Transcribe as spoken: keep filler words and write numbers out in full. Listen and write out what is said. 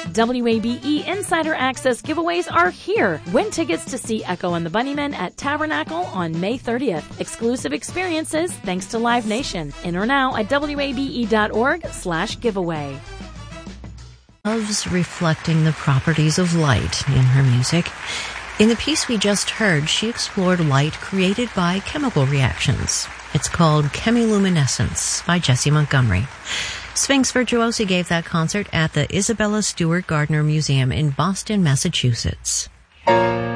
W A B E Insider Access giveaways are here. Win tickets to see Echo and the Bunnymen at Tabernacle on May thirtieth. Exclusive experiences thanks to Live Nation. Enter now at W A B E dot org slash giveaway. Loves reflecting the properties of light in her music. In the piece we just heard, she explored light created by chemical reactions. It's called Chemiluminescence by Jessie Montgomery. Sphinx Virtuosi gave that concert at the Isabella Stewart Gardner Museum in Boston, Massachusetts.